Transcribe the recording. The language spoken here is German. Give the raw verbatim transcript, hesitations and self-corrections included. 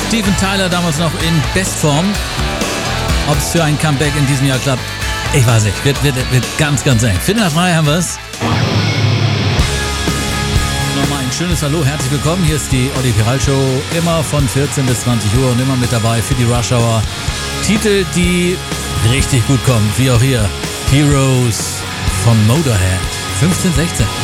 Steven Tyler damals noch in Bestform. Ob es für ein Comeback in diesem Jahr klappt, ich weiß nicht. Wird, wird, wird ganz, ganz eng. Viertel nach drei haben wir es. Nochmal ein schönes Hallo, herzlich willkommen. Hier ist die Olli Piral Show. Immer von vierzehn bis zwanzig Uhr und immer mit dabei für die Rush Hour. Titel, die richtig gut kommen, wie auch hier. Heroes von Motorhead. fünfzehn sechzehn.